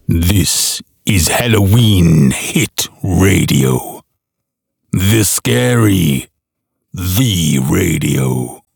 This is Halloween Hit Radio. The Scary, the Radio.